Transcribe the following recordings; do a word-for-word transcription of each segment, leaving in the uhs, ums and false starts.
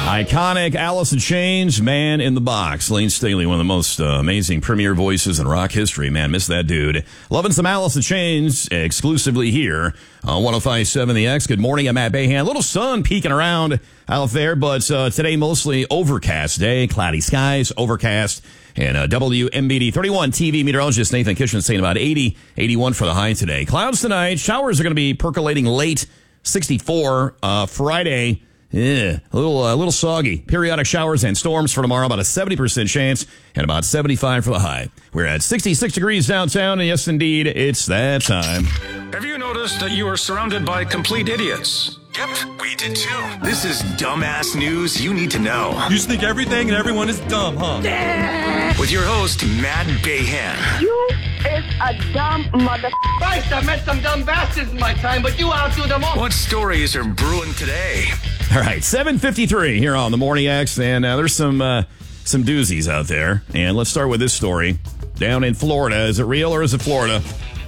Iconic Alice in Chains, Man in the Box. Lane Staley, one of the most uh, amazing premier voices in rock history. Man, miss that dude. Loving some Alice in Chains exclusively here on one oh five point seven The X. Good morning, I'm Matt Bayhan. Little sun peeking around out there, but uh, today mostly overcast day, cloudy skies, overcast. And uh, W M B D thirty-one T V meteorologist Nathan Kitchen saying about eighty, eighty-one for the high today. Clouds tonight. Showers are going to be percolating late, sixty-four. Uh, Friday, yeah, a little, a uh, little soggy. Periodic showers and storms for tomorrow, about a seventy percent chance, and about seventy-five for the high. We're at sixty-six degrees downtown, and yes, indeed, it's that time. Have you noticed that you are surrounded by complete idiots? Yep, we did too. This is dumbass news you need to know. You just think everything and everyone is dumb, huh? With your host, Matt Bayhan. You is a dumb mother. Christ, I met some dumb bastards in my time, but you outdo them all. What stories are brewing today? All right, seven fifty-three here on the Morning X, and uh, there's some uh, some doozies out there. And let's start with this story. Down in Florida. Is it real or is it Florida?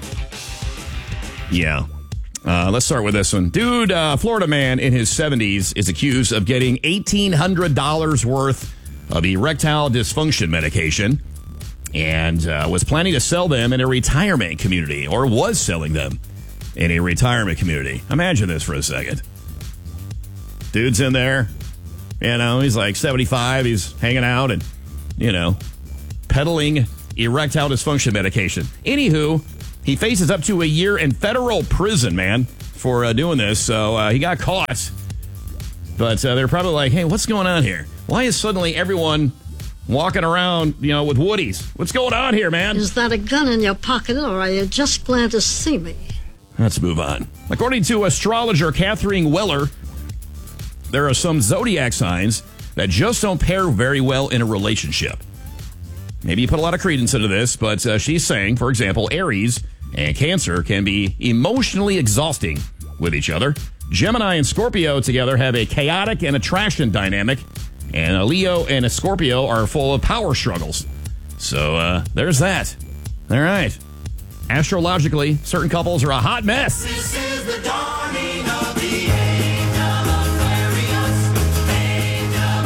Yeah. Uh, let's start with this one. Dude, uh, Florida man in his seventies is accused of getting eighteen hundred dollars worth of erectile dysfunction medication and uh, was planning to sell them in a retirement community, or was selling them in a retirement community. Imagine this for a second. Dude's in there, you know, he's like seventy-five, he's hanging out and, you know, peddling erectile dysfunction medication. Anywho, he faces up to a year in federal prison, man, for uh, doing this. So uh, he got caught. But uh, they're probably like, hey, what's going on here? Why is suddenly everyone walking around, you know, with woodies? What's going on here, man? Is that a gun in your pocket, or are you just glad to see me? Let's move on. According to astrologer Catherine Weller, there are some zodiac signs that just don't pair very well in a relationship. Maybe you put a lot of credence into this, but uh, she's saying, for example, Aries and Cancer can be emotionally exhausting with each other. Gemini and Scorpio together have a chaotic and attraction dynamic, and a Leo and a Scorpio are full of power struggles. So uh, there's that. All right. Astrologically, certain couples are a hot mess. This is the dawning of the angel Aquarius, angel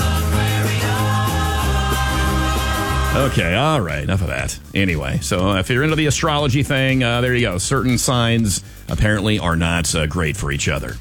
Aquarius. Okay, all right, enough of that. Anyway, so if you're into the astrology thing, uh, there you go. Certain signs apparently are not uh, great for each other.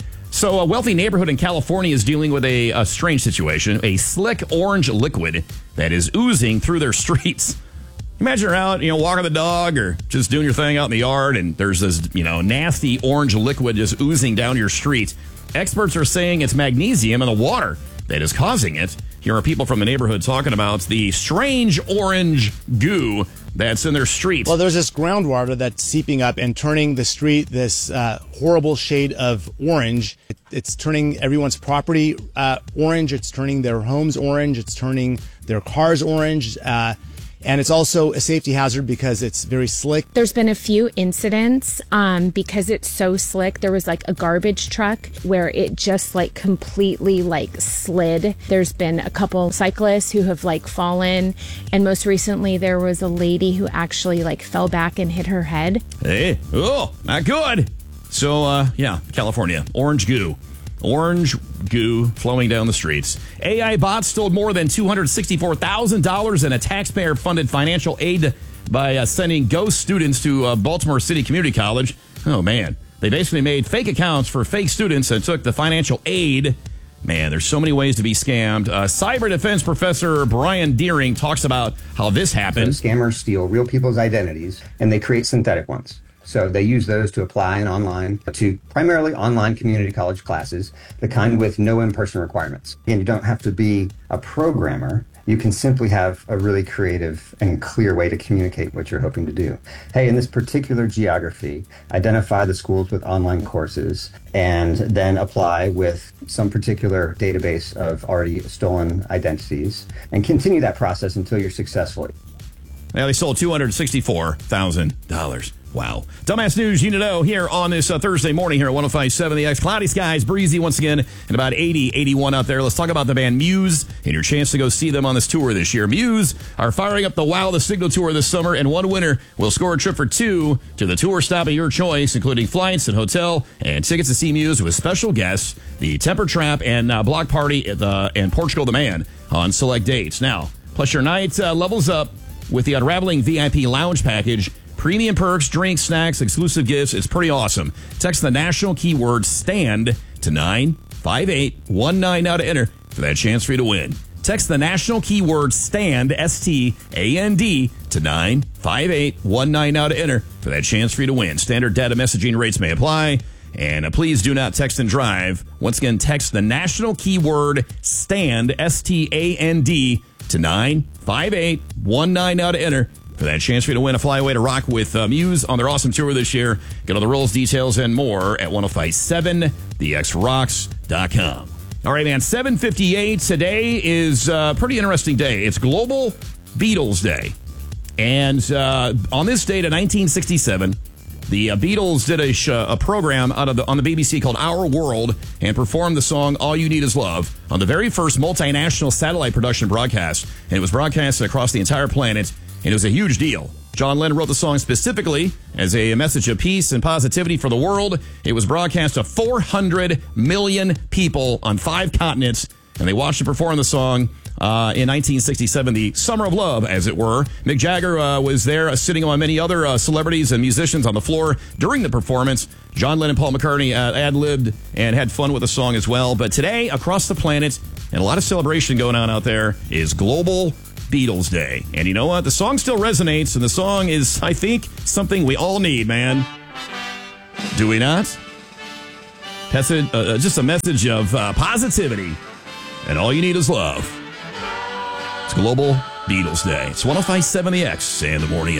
So a wealthy neighborhood in California is dealing with a, a strange situation. A slick orange liquid that is oozing through their streets. Imagine you're out, you know, walking the dog or just doing your thing out in the yard, and there's this, you know, nasty orange liquid just oozing down your street. Experts are saying it's magnesium in the water that is causing it. Here are people from the neighborhood talking about the strange orange goo that's in their street. Well, there's this groundwater that's seeping up and turning the street this uh, horrible shade of orange. It, it's turning everyone's property uh, orange. It's turning their homes orange. It's turning their cars orange. Uh, And it's also a safety hazard because it's very slick. There's been a few incidents um, because it's so slick. There was like a garbage truck where it just like completely like slid. There's been a couple cyclists who have like fallen. And most recently there was a lady who actually like fell back and hit her head. Hey, oh, not good. So, uh, yeah, California, orange goo. Orange goo flowing down the streets. A I bots stole more than two hundred sixty-four thousand dollars in a taxpayer-funded financial aid by uh, sending ghost students to uh, Baltimore City Community College. Oh, man. They basically made fake accounts for fake students and took the financial aid. Man, there's so many ways to be scammed. Uh, cyber defense professor Brian Deering talks about how this happened. So scammers steal real people's identities, and they create synthetic ones. So they use those to apply in online to primarily online community college classes, the kind with no in-person requirements. And you don't have to be a programmer. You can simply have a really creative and clear way to communicate what you're hoping to do. Hey, in this particular geography, identify the schools with online courses and then apply with some particular database of already stolen identities and continue that process until you're successful. Now they sold two hundred sixty-four thousand dollars. Wow. Dumbass news you need to know here on this uh, Thursday morning here at one oh five point seven The X. Cloudy skies, breezy once again, and about eighty, eighty-one out there. Let's talk about the band Muse and your chance to go see them on this tour this year. Muse are firing up the Wow the Signal tour this summer, and one winner will score a trip for two to the tour stop of your choice, including flights and hotel and tickets to see Muse with special guests, the Temper Trap and uh, Block Party at the, and Portugal the Man on select dates. Now, plus your night uh, levels up with the Unraveling V I P Lounge Package. Premium perks, drinks, snacks, exclusive gifts. It's pretty awesome. Text the national keyword STAND to nine five eight one nine now to enter for that chance for you to win. Text the national keyword STAND, S T A N D, to nine five eight one nine now to enter for that chance for you to win. Standard data messaging rates may apply. And uh, please do not text and drive. Once again, text the national keyword STAND, S T A N D, to nine five eight one nine now to enter for that chance for you to win a flyaway to rock with uh, Muse on their awesome tour this year. Get all the rules, details, and more at ten fifty-seven the x rocks dot com. All right, man, seven fifty-eight. Today is a pretty interesting day. It's Global Beatles Day. And uh, on this date in nineteen sixty-seven, the uh, Beatles did a, sh- a program out of the, on the B B C called Our World and performed the song All You Need Is Love on the very first multinational satellite production broadcast. And it was broadcasted across the entire planet. And it was a huge deal. John Lennon wrote the song specifically as a message of peace and positivity for the world. It was broadcast to four hundred million people on five continents, and they watched him perform the song uh, in nineteen sixty-seven, the Summer of Love, as it were. Mick Jagger uh, was there, uh, sitting among many other uh, celebrities and musicians on the floor during the performance. John Lennon and Paul McCartney uh, ad-libbed and had fun with the song as well. But today, across the planet, and a lot of celebration going on out there, is Global Beatles Day. And you know what? The song still resonates, and the song is, I think, something we all need, man. Do we not? That's a, uh, just a message of uh, positivity, and all you need is love. It's Global Beatles Day. It's ten fifty-seven The X and the morning.